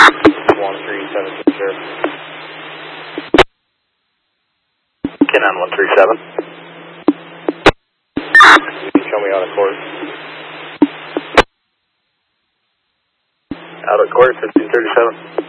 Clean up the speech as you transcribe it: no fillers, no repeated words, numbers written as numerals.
1370, sure. Canon 137. You can show me out of course. Out of course, 1537.